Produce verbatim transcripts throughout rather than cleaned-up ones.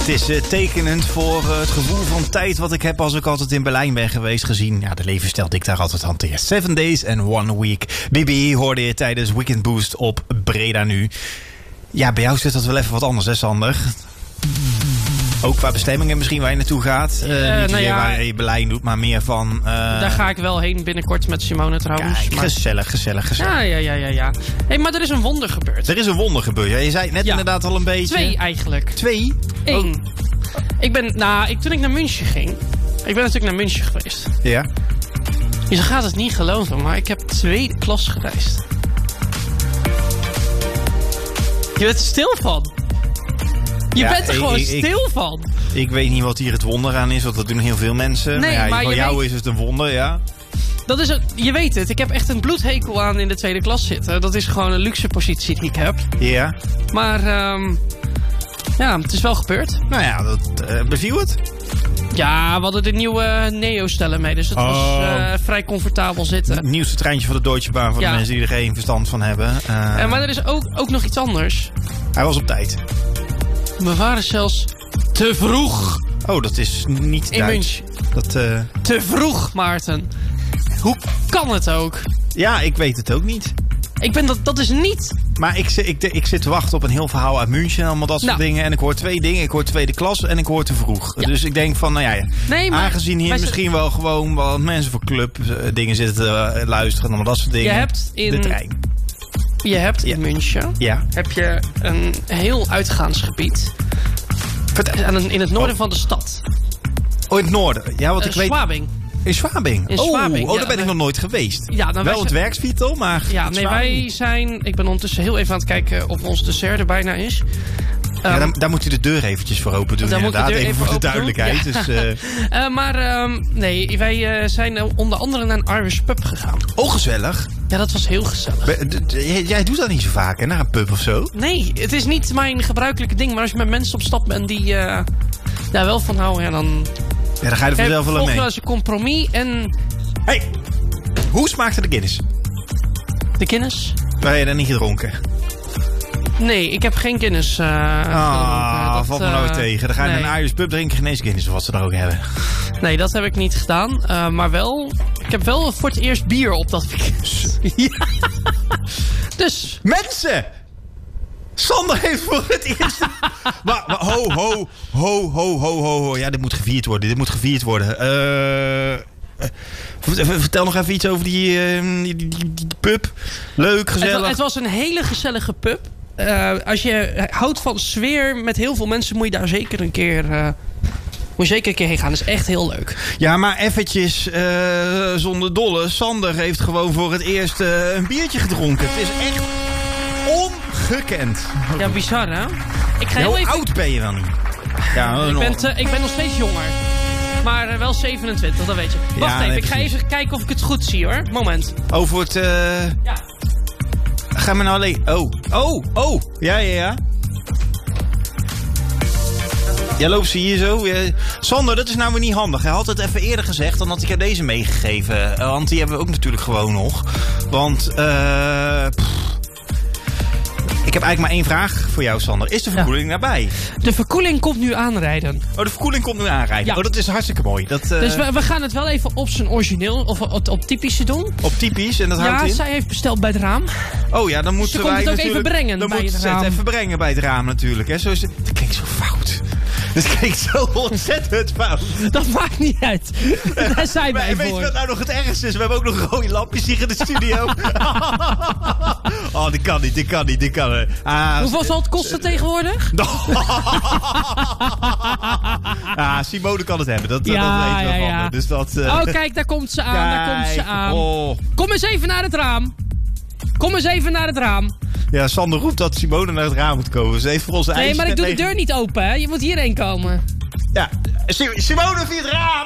Het is uh, tekenend voor uh, het gevoel van tijd wat ik heb als ik altijd in Berlijn ben geweest, gezien ja, de levensstijl die ik daar altijd hanteer. Seven days and one week. B B E hoorde je tijdens Weekend Boost op Breda nu. Ja, bij jou zit dat wel even wat anders, hè Sander? Ook qua bestemmingen misschien waar je naartoe gaat. Uh, uh, niet nou ja, waar je Berlijn doet, maar meer van... Uh... Daar ga ik wel heen binnenkort met Simone trouwens. Kijk, maar... gezellig, gezellig, gezellig. Ja, ja, ja, ja. ja. Hey, maar er is een wonder gebeurd. Er is een wonder gebeurd. Ja, je zei het net ja. inderdaad al een beetje... Twee eigenlijk. Twee? Eén. Oh. Ik ben, nou, ik, toen ik naar München ging... Ik ben natuurlijk naar München geweest. Ja. Je gaat het niet geloven, maar ik heb tweede klas gereisd. Je bent er stil van. Je ja, bent er ik, gewoon ik, stil ik, van. Ik weet niet wat hier het wonder aan is, want dat doen heel veel mensen. Nee, maar, ja, maar voor jou weet, is het een wonder, ja. Dat is een, je weet het, ik heb echt een bloedhekel aan in de tweede klas zitten. Dat is gewoon een luxe positie die ik heb. Ja. Maar um, ja, het is wel gebeurd. Nou ja, dat, uh, beviel het? Ja, we hadden de nieuwe Neo-stellen mee, dus het oh. was uh, vrij comfortabel zitten. Het nieuwste treintje van de Deutsche Bahn voor ja. de mensen die er geen verstand van hebben. Uh, uh, maar er is ook, ook nog iets anders. Hij was op tijd. We waren zelfs te vroeg. Oh, dat is niet in Duits. München. Dat, uh... Te vroeg, Maarten. Hoe kan het ook? Ja, ik weet het ook niet. Ik ben dat, dat is niet... Maar ik, ik, ik zit te wachten op een heel verhaal uit München en allemaal dat soort nou. dingen. En ik hoor twee dingen. Ik hoor tweede klas en ik hoor te vroeg. Ja. Dus ik denk van, nou ja, nee, maar aangezien hier misschien wel gewoon wat mensen voor club uh, dingen zitten te uh, luisteren en allemaal dat soort dingen. Je hebt in... De trein. Je hebt ja. in München ja. heb je een heel uitgaansgebied. Vertel. In het noorden oh. van de stad. Oh, in het noorden? Ja, wat uh, ik weet... Schwabing. In Schwabing? In oh, Schwabing. oh, ja, daar ben wij... ik nog nooit geweest. Ja, dan wel het zijn... werksviertel, maar... Ja, nee, Schwabing. wij zijn... Ik ben ondertussen heel even aan het kijken of ons dessert er bijna is. Um, ja, daar, daar moet u de deur eventjes voor open doen, inderdaad. Even, even voor de duidelijkheid. Ja. Dus, uh... uh, maar um, nee, wij uh, zijn uh, onder andere naar een Irish pub gegaan. Oh, gezellig. Ja, dat was heel gezellig. Be, d, d, jij doet dat niet zo vaak, hè? Naar een pub of zo? Nee, het is niet mijn gebruikelijke ding. Maar als je met mensen op stap bent die uh, daar wel van houden, ja, dan... Ja, dan ga je er vanzelf wel mee. Volgens wel eens een compromis en... Hey, hoe smaakte de Guinness? De Guinness? Ben je dat niet gedronken? Nee, ik heb geen Guinness uh, Ah, dat valt me nooit uh, tegen. Dan ga je nee. naar een Irish pub drinken, geen eens Guinness of wat ze er ook hebben. Nee, dat heb ik niet gedaan. Uh, maar wel, ik heb wel voor het eerst bier op dat weekend. Ja. Dus. Mensen! Sander heeft voor het eerst... maar, maar ho, ho, ho, ho, ho, ho. Ja, dit moet gevierd worden. Dit moet gevierd worden. Uh, uh, vertel nog even iets over die, uh, die, die, die, die pub. Leuk, gezellig. Het, het was een hele gezellige pub. Uh, als je houdt van sfeer met heel veel mensen, moet je daar zeker een keer... Uh, Moet je zeker een keer heen gaan. Dat is echt heel leuk. Ja, maar eventjes uh, zonder dolle. Sander heeft gewoon voor het eerst uh, een biertje gedronken. Het is echt ongekend. Ja, bizar hè? Ik ga heel heel even... oud ben je dan niet? Ja, ik, ben te, ik ben nog steeds jonger. Maar uh, wel zevenentwintig, dat weet je. Wacht ja, even, nee, ik ga precies. even kijken of ik het goed zie hoor. Moment. Over het... Uh... Ja. Ga me nou alleen... Oh, oh, oh. Ja, ja, ja. Ja, loopt ze hier zo. Uh, Sander, dat is nou weer niet handig. Hij had het even eerder gezegd, dan had ik jou deze meegegeven. Uh, want die hebben we ook natuurlijk gewoon nog. Want, uh, ik heb eigenlijk maar één vraag voor jou, Sander. Is de verkoeling ja. nabij? De verkoeling komt nu aanrijden. Oh, de verkoeling komt nu aanrijden. Ja. Oh, dat is hartstikke mooi. Dat, uh... Dus we, we gaan het wel even op zijn origineel, of op, op typische doen. Op typisch, en dat houdt ja, in? Ja, zij heeft besteld bij het raam. Oh ja, dan moeten dus wij het ook natuurlijk... even brengen dan bij moet het het raam. even brengen bij het raam natuurlijk. Hè. Zo is het... Dat klinkt zo fout. Dat klinkt zo ontzettend fout. Dat maakt niet uit. Daar zijn wij voor. Weet je wat nou nog het ergste is? We hebben ook nog rode lampjes hier in de studio. Oh, dit kan niet, dit kan niet, dit kan niet. Ah, hoeveel zal het kosten tegenwoordig? Ah, Simone kan het hebben, dat, ja, dat weten we ja, van. Ja. Dus dat, uh... Oh, kijk, daar komt ze aan, kijk, daar komt ze aan. Oh. Kom eens even naar het raam. Kom eens even naar het raam. Ja, Sander roept dat Simone naar het raam moet komen. Ze heeft voor onze nee, maar ik doe de deur niet open, hè. Je moet hierheen komen. Ja, Simone via het raam.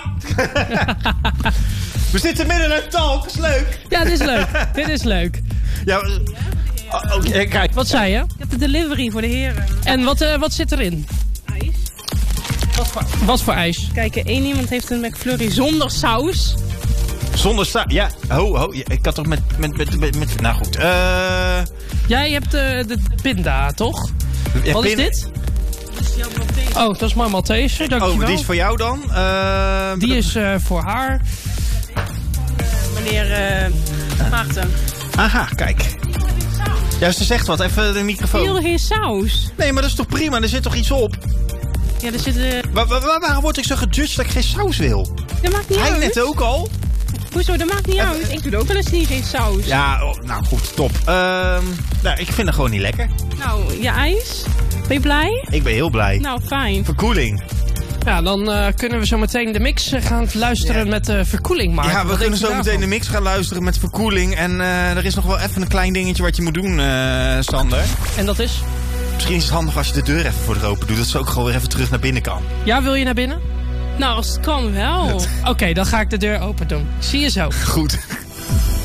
We zitten midden in een talk, dat is leuk. Ja, dit is leuk. Dit is leuk. Ja, oh, okay, kijk. Wat zei je? Ik heb de delivery voor de heren. En wat, uh, wat zit erin? IJs. Wat voor, wat voor ijs? Kijk, één iemand heeft een McFlurry zonder saus. Zonder saus? Ja, ho, ho. Ik had toch met... met, met, met, met nou goed. Uh... Jij hebt uh, de pinda, toch? Ja, wat pin... is dit? Oh, dat is maar Maltese, dankjewel. Oh, die is voor jou dan? Uh, die is uh, voor haar. Meneer uh, Maarten. Aha, kijk. Ja, ze zegt wat. Even de microfoon. Ik wilde geen saus. Nee, maar dat is toch prima? Er zit toch iets op? Ja, er zit... Uh... Waar, waar, waarom word ik zo gejudged dat ik geen saus wil? Dat maakt niet Hij uit. net ook al. Hoezo? Dat maakt niet Even... uit. Ik doe ook wel eens niet geen saus. Ja, oh, nou goed, top. Uh, nou, ik vind het gewoon niet lekker. Nou, je ijs? Ben je blij? Ik ben heel blij. Nou, fijn. Verkoeling. Ja, dan uh, kunnen we zo meteen de mix gaan luisteren ja. met uh, verkoeling. Maar ja, we kunnen zo meteen daarvan? de mix gaan luisteren met verkoeling. En uh, er is nog wel even een klein dingetje wat je moet doen, uh, Sander. En dat is? Misschien is het handig als je de deur even voor de open doet. Dat ze ook gewoon weer even terug naar binnen kan. Ja, wil je naar binnen? Nou, als het kan wel. Oké, okay, dan ga ik de deur open doen. Zie je zo. Goed.